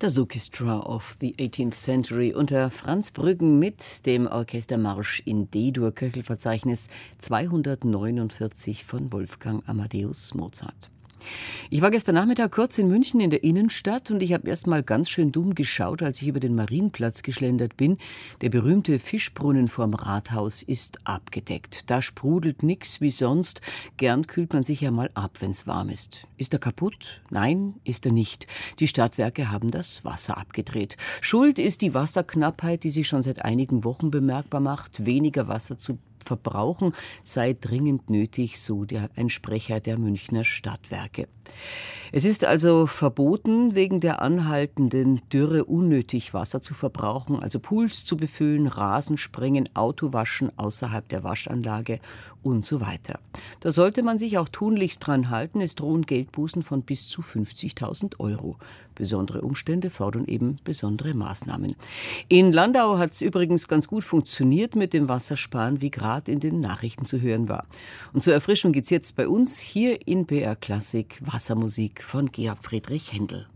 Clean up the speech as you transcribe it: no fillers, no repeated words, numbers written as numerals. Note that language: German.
Das Orchestra of the 18th Century unter Franz Brüggen mit dem Orchestermarsch in D-Dur, Köchelverzeichnis 249 von Wolfgang Amadeus Mozart. Ich war gestern Nachmittag kurz in München in der Innenstadt und ich habe erst mal ganz schön dumm geschaut, als ich über den Marienplatz geschlendert bin. Der berühmte Fischbrunnen vorm Rathaus ist abgedeckt. Da sprudelt nix wie sonst. Gern kühlt man sich ja mal ab, wenn's warm ist. Ist er kaputt? Nein, ist er nicht. Die Stadtwerke haben das Wasser abgedreht. Schuld ist die Wasserknappheit, die sich schon seit einigen Wochen bemerkbar macht. Weniger Wasser zu verbrauchen sei dringend nötig, so ein Sprecher der Münchner Stadtwerke. Es ist also verboten, wegen der anhaltenden Dürre unnötig Wasser zu verbrauchen, also Pools zu befüllen, Rasen sprengen, Auto waschen außerhalb der Waschanlage und so weiter. Da sollte man sich auch tunlichst dran halten. Es drohen Geldbußen von bis zu 50.000 €. Besondere Umstände fordern eben besondere Maßnahmen. In Landau hat es übrigens ganz gut funktioniert mit dem Wassersparen, wie gerade in den Nachrichten zu hören war. Und zur Erfrischung gibt es jetzt bei uns hier in BR Klassik Wassermusik von Georg Friedrich Händel.